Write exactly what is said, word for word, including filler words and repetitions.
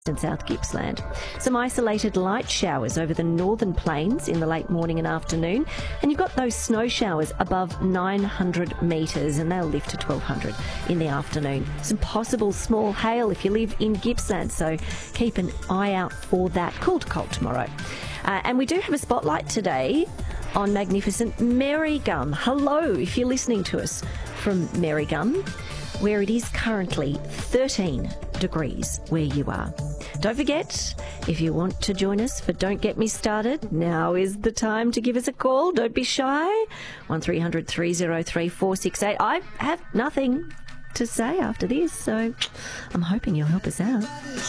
in South Gippsland. Some isolated light showers over the northern plains in the late morning and afternoon, and you've got those snow showers above nine hundred metres, and they'll lift to twelve hundred in the afternoon. Some possible small hail if you live in Gippsland, so keep an eye out for that. Cool to cold tomorrow. Uh, and we do have a spotlight today on magnificent Marygum. Hello, if you're listening to us from Marygum, where it is currently thirteen degrees where you are. Don't forget, if you want to join us for Don't Get Me Started, now is the time to give us a call. Don't be shy. one three hundred three oh three four six eight. I have nothing to say after this, so I'm hoping you'll help us out.